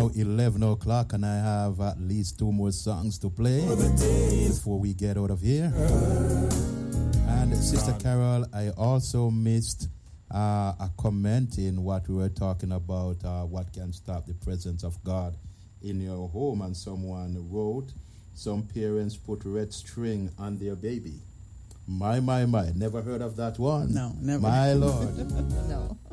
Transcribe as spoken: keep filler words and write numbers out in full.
now eleven o'clock, and I have at least two more songs to play before we get out of here. And Sister Carol, I also missed uh, a comment in what we were talking about, uh, what can stop the presence of God in your home. And someone wrote, some parents put red string on their baby. My, my, my. Never heard of that one. No, never. My Lord. No.